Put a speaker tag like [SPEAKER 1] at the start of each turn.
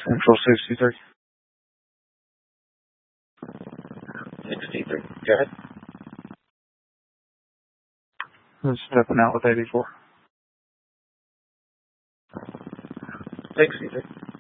[SPEAKER 1] Central 63.
[SPEAKER 2] 63. Go ahead.
[SPEAKER 1] Stepping out with 84.
[SPEAKER 2] 63.